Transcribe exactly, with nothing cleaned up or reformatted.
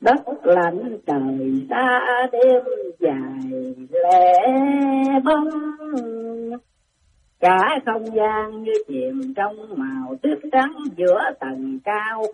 Đất lạnh trời xa đêm dài lẻ bóng, cả không gian như chìm trong màu tuyết trắng giữa tầng cao.